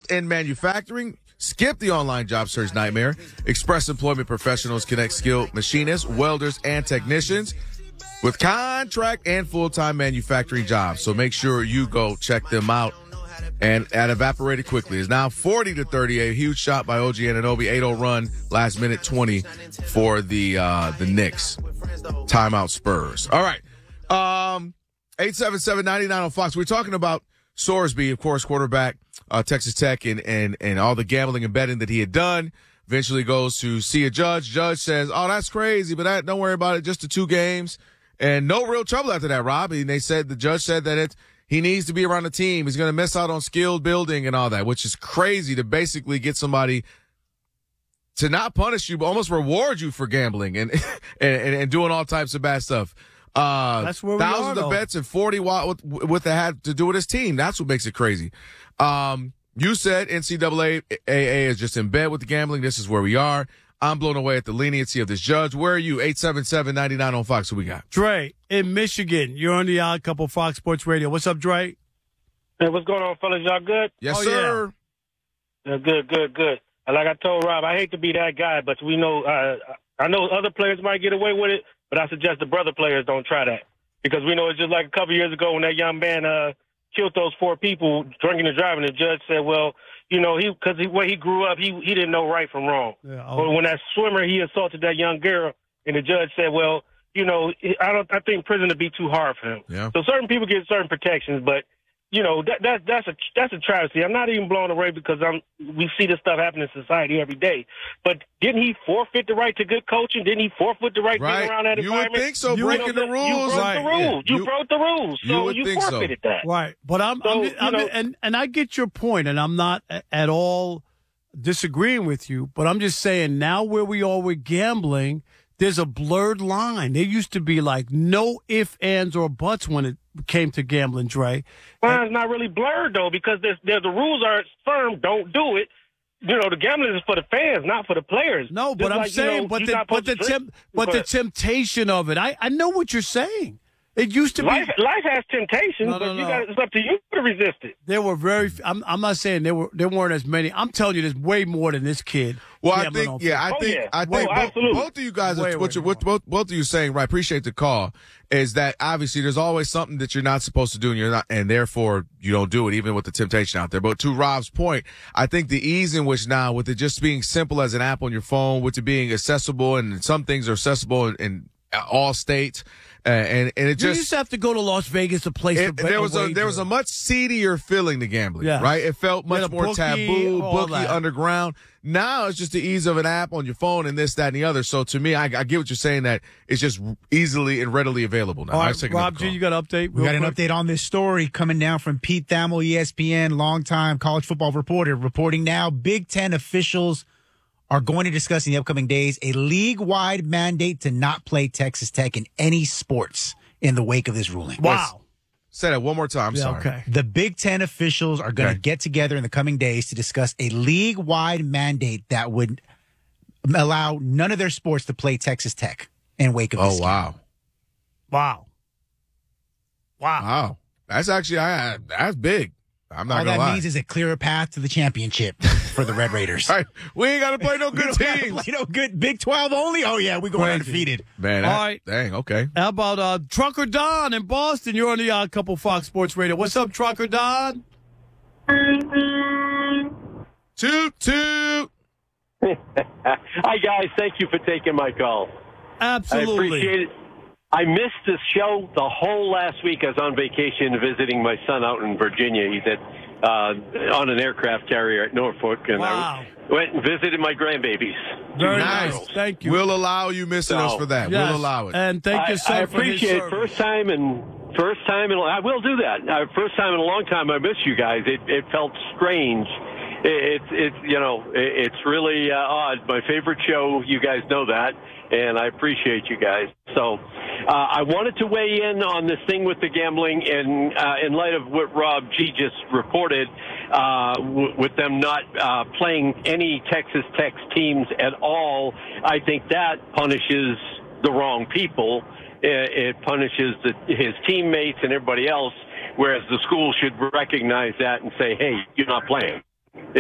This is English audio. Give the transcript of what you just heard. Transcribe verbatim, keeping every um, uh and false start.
in manufacturing? Skip the online job search nightmare. Express Employment Professionals connect skilled machinists, welders, and technicians with contract and full-time manufacturing jobs. So make sure you go check them out. And at evaporated quickly is now forty to thirty-eight. Huge shot by O G Anunoby. eight oh run, last minute twenty for the uh, the Knicks. Timeout Spurs. All right. Um, eight seven seven, nine nine on Fox. We're talking about Sorsby, of course, quarterback, uh, Texas Tech, and, and, and all the gambling and betting that he had done. Eventually goes to see a judge. Judge says, oh, that's crazy, but that, don't worry about it. Just the two games. And no real trouble after that, Rob. And they said, the judge said that it, he needs to be around the team. He's going to miss out on skilled building and all that, which is crazy to basically get somebody to not punish you, but almost reward you for gambling and and, and doing all types of bad stuff. Uh, That's where we thousands are, of bets and forty watt with, with the had to do with his team. That's what makes it crazy. Um, you said N C double A is just in bed with the gambling. This is where we are. I'm blown away at the leniency of this judge. Where are you? eight seven seven, nine nine on Fox. Who we got? Dre, in Michigan. You're on the Odd Couple Fox Sports Radio. What's up, Dre? Hey, what's going on, fellas? Y'all good? Yes, Oh, sir. Yeah, good, good, good. And like I told Rob, I hate to be that guy, but we know uh, I know other players might get away with it, but I suggest the brother players don't try that. Because we know it's just like a couple years ago when that young man uh, killed those four people drinking and driving. The judge said, well, you know, he because he, where he grew up, he he didn't know right from wrong. Yeah, oh. But when that swimmer, he assaulted that young girl, and the judge said, well, you know, I don't. I think prison would be too hard for him. Yeah. So certain people get certain protections, but you know that that that's a that's a travesty. I'm not even blown away because I'm we see this stuff happen in society every day. But didn't he forfeit the right to good coaching? Didn't he forfeit the right, Right. to be around that You would environment? think so, You breaking know, the rules. You broke Right. the rules. Yeah. You, You- broke the rules. you So would you, think so. forfeited that. Right, but I'm, So, I'm, you I'm know- and and I get your point, and I'm not a- at all disagreeing with you, but I'm just saying now where we are with gambling, there's a blurred line. There used to be like no ifs, ands, or buts when it came to gambling, Dre. Well, it's not really blurred though because there's, there's the rules are firm. Don't do it. You know, the gambling is for the fans, not for the players. No, but Just I'm like, you saying, know, but you the not but the supposed to temp, drink, but the but temptation of it, I I know what you're saying. It used to life be. life has temptations, No, no, but you no. got it's up to you to resist it. There were very. f- I'm. I'm not saying there were. There weren't as many. I'm telling you, there's way more than this kid. Well, I gambling on think, yeah, I Oh, think, yeah. I Oh, think both, absolutely. both of you guys, Way, are, what, way you, what both, both of you saying, right? Appreciate the call. Is that obviously there's always something that you're not supposed to do, and you're not, and therefore you don't do it, even with the temptation out there. But to Rob's point, I think the ease in which now, with it just being simple as an app on your phone, with it being accessible, and some things are accessible in, in all states, uh, and and it You just used to have to go to Las Vegas to place it, a there was a wager. there was a much seedier feeling to gambling, Yeah. right? It felt You had much a more bookie, taboo, all bookie, that. underground. Now it's just the ease of an app on your phone and this, that, and the other. So to me, I, I get what you're saying, that it's just easily and readily available now. All I right, was taking Rob another G, call. you got an update? We real got an quick? update on this story coming down from Pete Thamel, E S P N, longtime college football reporter, reporting now Big Ten officials are going to discuss in the upcoming days a league-wide mandate to not play Texas Tech in any sports in the wake of this ruling. Wow. Say that one more time. I'm Yeah, sorry. okay. The Big Ten officials are going to Okay. get together in the coming days to discuss a league-wide mandate that would allow none of their sports to play Texas Tech in wake of Oh, this. wow. Wow. Wow. Wow. That's actually, I, that's big. I'm not All going that to lie. means is a clearer path to the championship for the Red Raiders. All right. We ain't got to play no We good don't have to teams. play no good Big twelve only. Oh yeah, we going Crazy. undefeated. Man, All that, right. dang, okay. How about uh, Trucker Don in Boston? You're on the Odd Couple Fox Sports Radio. What's up, Trucker Don? Toot, toot. Hi, guys. Thank you for taking my call. Absolutely. I appreciate it. I missed this show the whole last week. I was on vacation visiting my son out in Virginia. He's at uh, on an aircraft carrier at Norfolk, and Wow. I went and visited my grandbabies. Very Nice. nice. Thank you. We'll allow you missing So, us for that. Yes. We'll allow it. And thank I, your son I for his appreciate it. service. First time and first time, and I will do that. Uh, first time in a long time. I miss you guys. It, it felt strange. It, it's it's you know it, it's really uh, odd. My favorite show. You guys know that, and I appreciate you guys. So uh, I wanted to weigh in on this thing with the gambling, and uh, in light of what Rob G just reported, uh, w- with them not uh, playing any Texas Tech teams at all, I think that punishes the wrong people. It, it punishes the, his teammates and everybody else, whereas the school should recognize that and say, hey, you're not playing.